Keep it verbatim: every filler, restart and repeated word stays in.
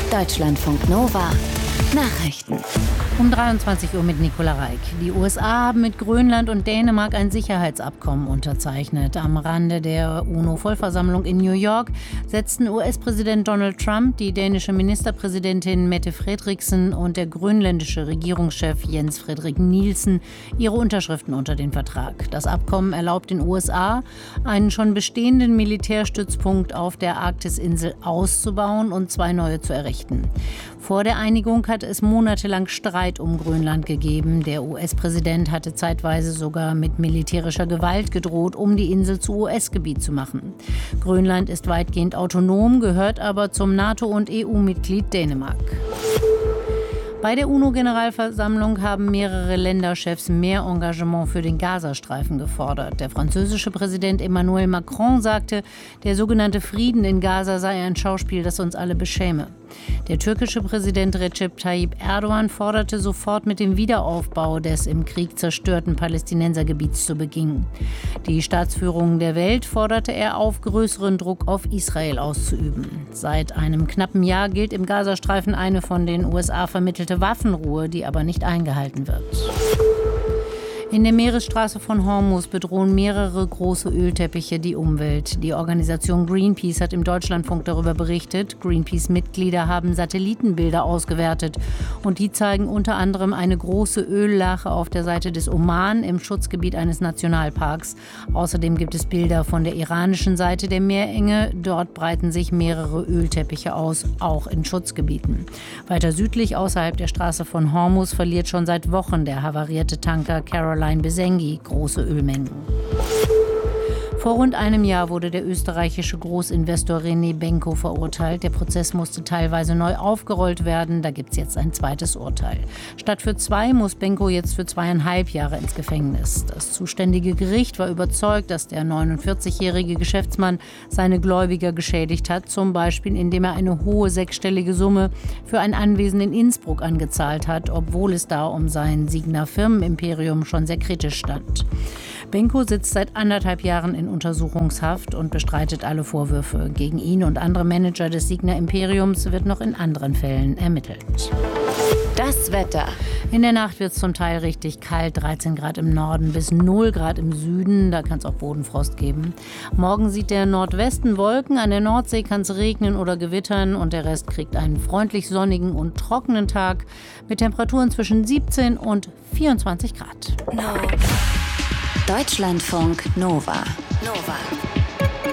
Deutschlandfunk Nova Nachrichten. Um dreiundzwanzig Uhr mit Nicola Reik. Die U S A haben mit Grönland und Dänemark ein Sicherheitsabkommen unterzeichnet. Am Rande der UNO-Vollversammlung in New York setzten U S-Präsident Donald Trump, die dänische Ministerpräsidentin Mette Frederiksen und der grönländische Regierungschef Jens Frederik Nielsen ihre Unterschriften unter den Vertrag. Das Abkommen erlaubt den U S A, einen schon bestehenden Militärstützpunkt auf der Arktisinsel auszubauen und zwei neue zu errichten. Vor der Einigung hatte es monatelang Streit um Grönland gegeben. Der U S-Präsident hatte zeitweise sogar mit militärischer Gewalt gedroht, um die Insel zu U S-Gebiet zu machen. Grönland ist weitgehend autonom, gehört aber zum NATO- und E U-Mitglied Dänemark. Bei der UNO-Generalversammlung haben mehrere Länderchefs mehr Engagement für den Gazastreifen gefordert. Der französische Präsident Emmanuel Macron sagte, der sogenannte Frieden in Gaza sei ein Schauspiel, das uns alle beschäme. Der türkische Präsident Recep Tayyip Erdogan forderte, sofort mit dem Wiederaufbau des im Krieg zerstörten Palästinensergebiets zu beginnen. Die Staatsführung der Welt forderte er auf, größeren Druck auf Israel auszuüben. Seit einem knappen Jahr gilt im Gazastreifen eine von den U S A vermittelte Waffenruhe, die aber nicht eingehalten wird. In der Meeresstraße von Hormuz bedrohen mehrere große Ölteppiche die Umwelt. Die Organisation Greenpeace hat im Deutschlandfunk darüber berichtet. Greenpeace-Mitglieder haben Satellitenbilder ausgewertet und die zeigen unter anderem eine große Öllache auf der Seite des Oman im Schutzgebiet eines Nationalparks. Außerdem gibt es Bilder von der iranischen Seite der Meerenge. Dort breiten sich mehrere Ölteppiche aus, auch in Schutzgebieten. Weiter südlich, außerhalb der Straße von Hormuz, verliert schon seit Wochen der havarierte Tanker Caroline Besengi große Ölmengen. Vor rund einem Jahr wurde der österreichische Großinvestor René Benko verurteilt. Der Prozess musste teilweise neu aufgerollt werden. Da gibt es jetzt ein zweites Urteil. Statt für zwei muss Benko jetzt für zweieinhalb Jahre ins Gefängnis. Das zuständige Gericht war überzeugt, dass der neunundvierzigjährige Geschäftsmann seine Gläubiger geschädigt hat, zum Beispiel indem er eine hohe sechsstellige Summe für ein Anwesen in Innsbruck angezahlt hat, obwohl es da um sein Signa Firmenimperium schon sehr kritisch stand. Benko sitzt seit anderthalb Jahren in Untersuchungshaft und bestreitet alle Vorwürfe. Gegen ihn und andere Manager des Signa Imperiums wird noch in anderen Fällen ermittelt. Das Wetter. In der Nacht wird es zum Teil richtig kalt, dreizehn Grad im Norden bis null Grad im Süden, da kann es auch Bodenfrost geben. Morgen sieht der Nordwesten Wolken, an der Nordsee kann es regnen oder gewittern und der Rest kriegt einen freundlich sonnigen und trockenen Tag mit Temperaturen zwischen siebzehn und vierundzwanzig Grad. No. Deutschlandfunk Nova. Nova.